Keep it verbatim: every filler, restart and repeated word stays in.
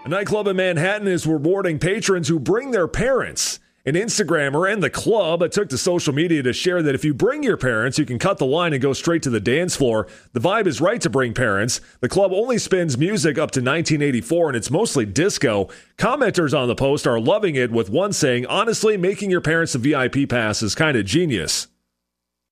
A nightclub in Manhattan is rewarding patrons who bring their parents. An Instagrammer and the club took to social media to share that if you bring your parents, you can cut the line and go straight to the dance floor. The vibe is right to bring parents. The club only spins music up to nineteen eighty-four, and it's mostly disco. Commenters on the post are loving it, with one saying, honestly, making your parents a V I P pass is kind of genius.